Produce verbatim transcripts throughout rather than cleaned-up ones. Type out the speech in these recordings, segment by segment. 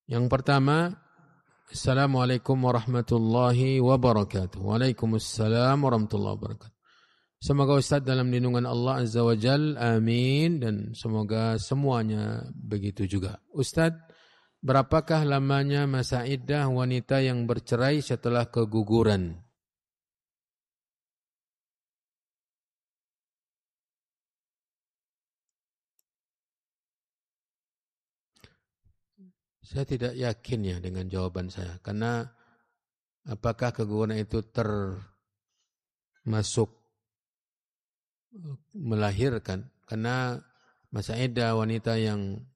Yang pertama, Assalamualaikum warahmatullahi wabarakatuh. Waalaikumsalam warahmatullahi wabarakatuh. Semoga Ustaz dalam lindungan Allah Azza wa Jal, amin, dan semoga semuanya begitu juga. Ustaz, berapakah lamanya masa iddah wanita yang bercerai setelah keguguran? Saya tidak yakin ya dengan jawaban saya, karena apakah keguguran itu termasuk melahirkan? Karena masa iddah wanita yang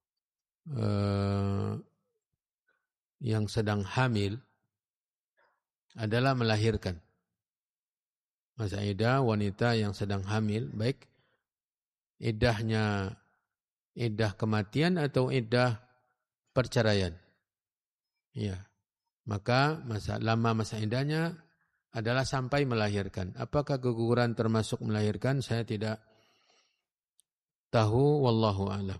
eh, yang sedang hamil adalah melahirkan. Masa iddah wanita yang sedang hamil, baik iddahnya iddah kematian atau iddah perceraian. Ya. Maka masa lama masa iddahnya adalah sampai melahirkan. Apakah keguguran termasuk melahirkan? Saya tidak tahu, wallahu a'lam.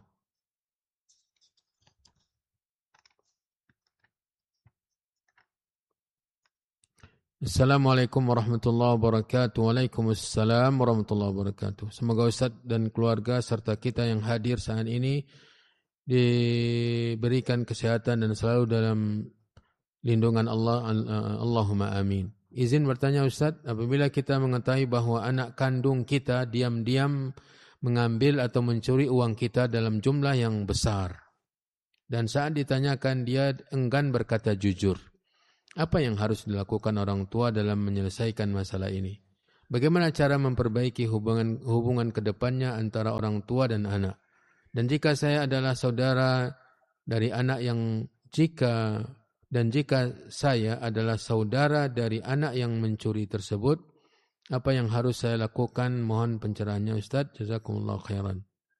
Assalamualaikum warahmatullahi wabarakatuh. Waalaikumsalam warahmatullahi wabarakatuh. Semoga Ustaz dan keluarga serta kita yang hadir saat ini diberikan kesehatan dan selalu dalam lindungan Allah, Allahumma amin. Izin bertanya Ustaz, apabila kita mengetahui bahwa anak kandung kita diam-diam mengambil atau mencuri uang kita dalam jumlah yang besar, dan saat ditanyakan dia enggan berkata jujur, apa yang harus dilakukan orang tua dalam menyelesaikan masalah ini? Bagaimana cara memperbaiki hubungan hubungan kedepannya antara orang tua dan anak? Dan jika saya adalah saudara dari anak yang jika dan jika saya adalah saudara dari anak yang mencuri tersebut, apa yang harus saya lakukan? Mohon pencerahannya Ustaz. Jazakumullah khairan.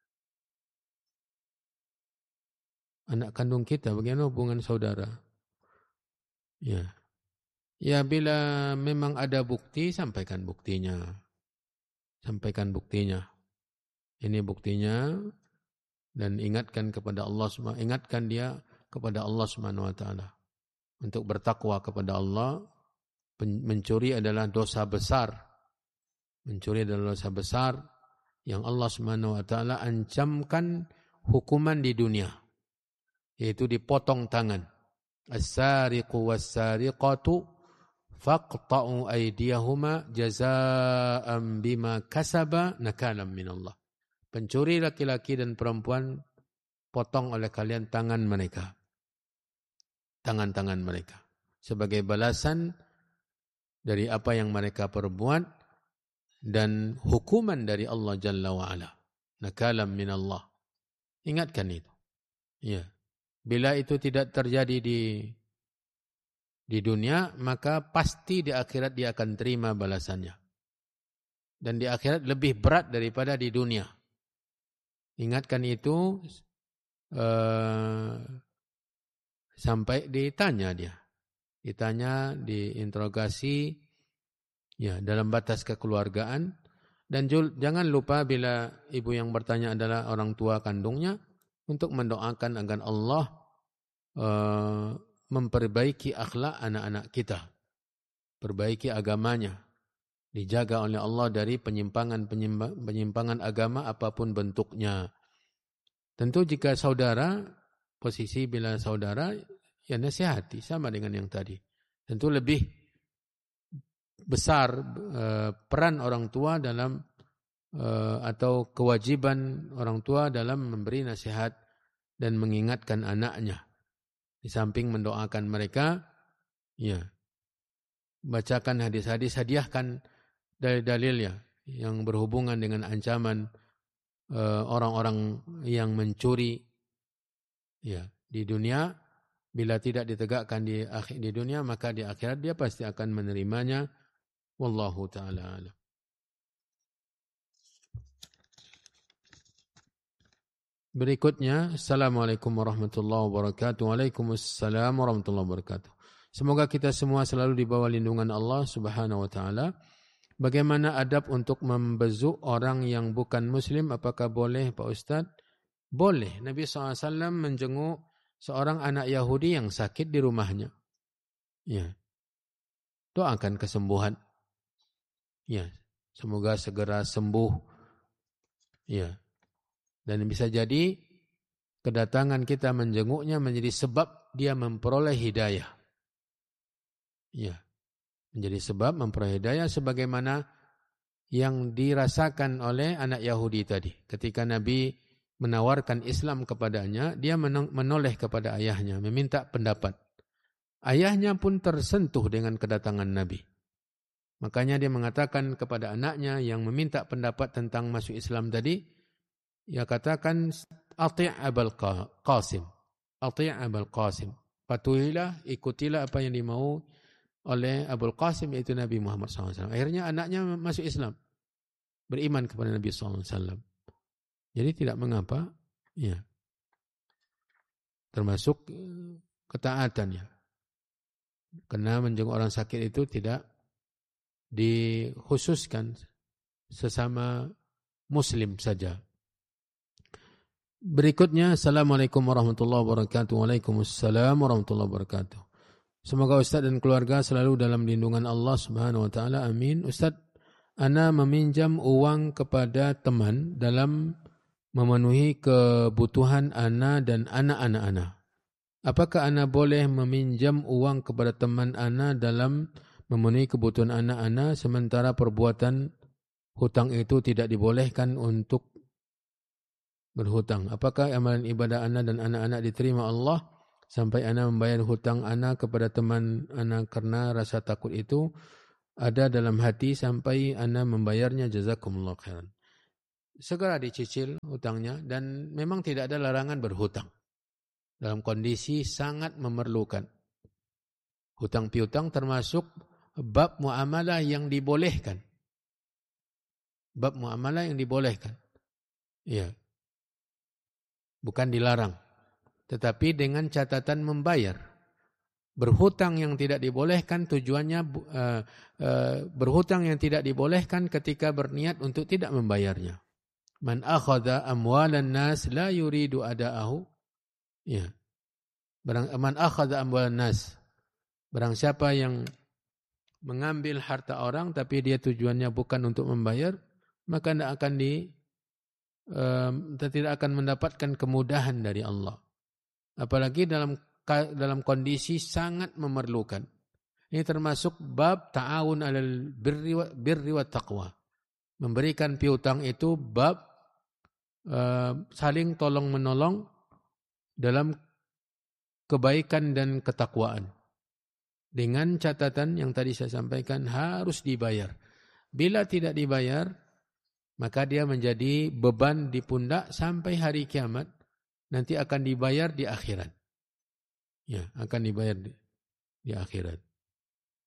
Anak kandung kita, bagaimana hubungan saudara? Ya. Ya, bila memang ada bukti, sampaikan buktinya. Sampaikan buktinya. Ini buktinya. Dan ingatkan kepada Allah, ingatkan dia kepada Allah Subhanahu wa taala untuk bertakwa kepada Allah. Mencuri adalah dosa besar. Mencuri adalah dosa besar yang Allah Subhanahu wa taala ancamkan hukuman di dunia, yaitu dipotong tangan. As-sariqu was-sariqatu faqta'u aydiyahuma jazaa'an bima kasaba nakalam minallah. Pencuri laki-laki dan perempuan, potong oleh kalian tangan mereka. Tangan-tangan mereka. Sebagai balasan dari apa yang mereka perbuat dan hukuman dari Allah Jalla wa'ala. Nakalam minallah. Ingatkan itu. Ya. Bila itu tidak terjadi di di dunia, maka pasti di akhirat dia akan terima balasannya. Dan di akhirat lebih berat daripada di dunia. Ingatkan itu uh, sampai ditanya dia. Ditanya, diinterogasi ya dalam batas kekeluargaan. Dan jul, jangan lupa bila ibu yang bertanya adalah orang tua kandungnya, untuk mendoakan agar Allah uh, memperbaiki akhlak anak-anak kita. Perbaiki agamanya. Dijaga oleh Allah dari penyimpangan-penyimpangan agama apapun bentuknya. Tentu jika saudara, posisi bila saudara, ya nasihati sama dengan yang tadi. Tentu lebih besar eh, peran orang tua dalam eh, atau kewajiban orang tua dalam memberi nasihat dan mengingatkan anaknya. Di samping mendoakan mereka, ya bacakan hadis-hadis, hadiahkan dalil-dalilnya yang berhubungan dengan ancaman uh, orang-orang yang mencuri ya di dunia. Bila tidak ditegakkan di akhir di dunia, maka di akhirat dia pasti akan menerimanya. Wallahu taala alam. Berikutnya, Assalamualaikum warahmatullahi wabarakatuh. Waalaikumsalam warahmatullahi wabarakatuh. Semoga kita semua selalu di bawah lindungan Allah Subhanahu wa taala. Bagaimana adab untuk membezuk orang yang bukan Muslim? Apakah boleh Pak Ustaz? Boleh. Nabi shallallahu alaihi wasallam menjenguk seorang anak Yahudi yang sakit di rumahnya. Ya. Doakan kesembuhan. Ya, semoga segera sembuh. Ya. Dan bisa jadi kedatangan kita menjenguknya menjadi sebab dia memperoleh hidayah. Ya. Menjadi sebab memperoleh hidayah sebagaimana yang dirasakan oleh anak Yahudi tadi. Ketika Nabi menawarkan Islam kepadanya, dia menoleh kepada ayahnya, meminta pendapat. Ayahnya pun tersentuh dengan kedatangan Nabi. Makanya dia mengatakan kepada anaknya yang meminta pendapat tentang masuk Islam tadi, ia katakan, Ati' Abul Qasim. Ati' Abul Qasim. Patuhilah, ikutilah apa yang dimau oleh Abul Qasim, yaitu Nabi Muhammad shallallahu alaihi wasallam. Akhirnya anaknya masuk Islam. Beriman kepada Nabi shallallahu alaihi wasallam. Jadi tidak mengapa, ya. Termasuk ketaatannya. Karena menjenguk orang sakit itu tidak dikhususkan sesama Muslim saja. Berikutnya, Assalamualaikum warahmatullahi wabarakatuh. Waalaikumsalam warahmatullahi wabarakatuh. Semoga Ustaz dan keluarga selalu dalam lindungan Allah Subhanahu wa taala. Amin. Ustaz, ana meminjam uang kepada teman dalam memenuhi kebutuhan ana dan anak-anak ana. Apakah ana boleh meminjam uang kepada teman ana dalam memenuhi kebutuhan anak ana sementara perbuatan hutang itu tidak dibolehkan untuk berhutang? Apakah amalan ibadah ana dan anak-anak diterima Allah sampai ana membayar hutang ana kepada teman ana karena rasa takut itu ada dalam hati sampai ana membayarnya? Jazakumullah khairan. Segera dicicil hutangnya dan memang tidak ada larangan berhutang dalam kondisi sangat memerlukan. Hutang piutang termasuk bab muamalah yang dibolehkan. Bab muamalah yang dibolehkan. Ya. Bukan dilarang. Tetapi dengan catatan membayar. Berhutang yang tidak dibolehkan tujuannya uh, uh, berhutang yang tidak dibolehkan ketika berniat untuk tidak membayarnya. Man akhadha amwalan nas la yuridu ada'ahu. Ya. Barang man akhadha amwalan nas. Barang siapa yang mengambil harta orang tapi dia tujuannya bukan untuk membayar, maka tidak akan di um, tidak akan mendapatkan kemudahan dari Allah. Apalagi dalam dalam kondisi sangat memerlukan. Ini termasuk bab ta'awun 'alal birri wa birri wat taqwa. Memberikan piutang itu bab Uh, saling tolong-menolong dalam kebaikan dan ketakwaan. Dengan catatan yang tadi saya sampaikan, harus dibayar. Bila tidak dibayar, maka dia menjadi beban di pundak sampai hari kiamat. Nanti akan dibayar di akhirat. Ya, akan dibayar di, di akhirat.